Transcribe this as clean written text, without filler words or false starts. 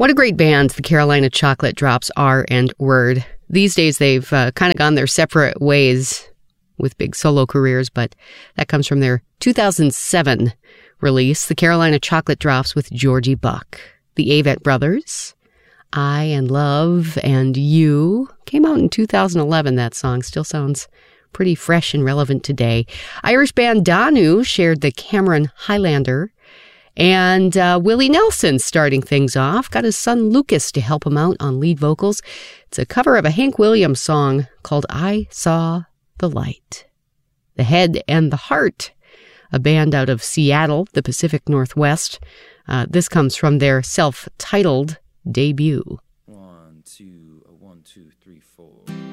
What a great band the Carolina Chocolate Drops are and were. These days they've kind of gone their separate ways with big solo careers, but that comes from their 2007 release, the Carolina Chocolate Drops with Georgie Buck. The Avett Brothers, I and Love and You, came out in 2011. That song still sounds pretty fresh and relevant today. Irish band Danu shared the Cameron Highlander. And Willie Nelson starting things off, got his son Lucas to help him out on lead vocals. It's a cover of a Hank Williams song called I Saw the Light. The Head and the Heart, a band out of Seattle, the Pacific Northwest. This comes from their self-titled debut. 1, 2, 1, 2, 3, 4.